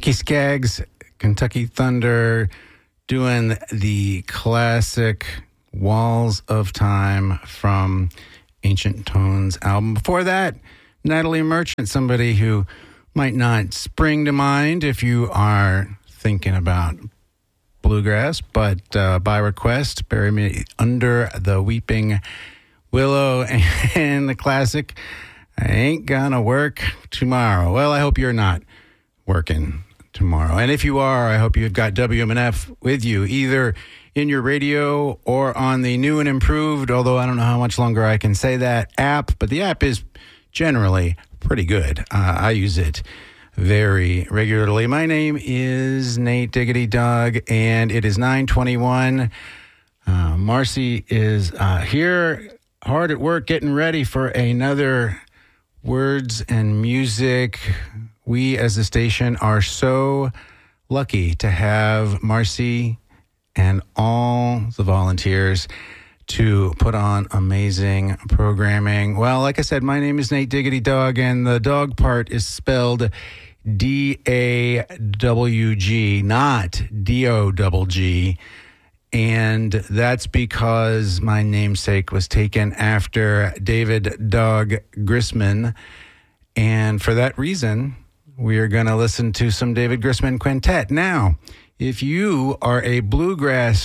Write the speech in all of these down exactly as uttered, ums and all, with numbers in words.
Ricky Skaggs, Kentucky Thunder, doing the classic Walls of Time from Ancient Tones album. Before that, Natalie Merchant, somebody who might not spring to mind if you are thinking about bluegrass, but uh, by request, Bury Me Under the Weeping Willow, and the classic, I Ain't Gonna Work Tomorrow. Well, I hope you're not working tomorrow. And if you are, I hope you've got W M N F with you, either in your radio or on the new and improved, although I don't know how much longer I can say that, app, but the app is generally pretty good. Uh, I use it very regularly. My name is Nate Diggity Dog, and it is nine twenty-one. Uh, Marcy is uh, here, hard at work, getting ready for another Words and Music. We, as a station, are so lucky to have Marcy and all the volunteers to put on amazing programming. Well, like I said, my name is Nate Diggity Dog, and the dog part is spelled D A W G, not D O double G. And that's because my namesake was taken after David Dog Grisman. And for that reason, we are going to listen to some David Grisman Quintet. Now, if you are a bluegrass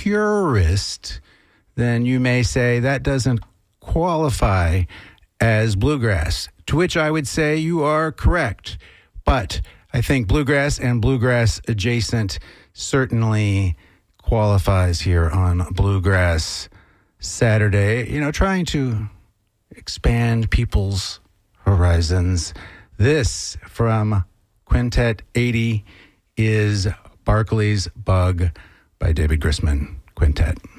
purist, then you may say that doesn't qualify as bluegrass, to which I would say you are correct. But I think bluegrass and bluegrass adjacent certainly qualifies here on Bluegrass Saturday. You know, trying to expand people's horizons. This from Quintet eighty is Barclay's Bug by David Grisman Quintet.